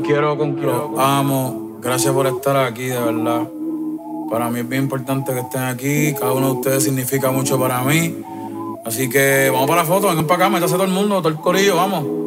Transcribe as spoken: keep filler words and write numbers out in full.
quiero, con quiero. Los amo. Gracias por estar aquí, de verdad. Para mí es bien importante que estén aquí. Cada uno de ustedes significa mucho para mí. Así que vamos para la foto, vengan para acá, métase todo el mundo, todo el corillo, vamos.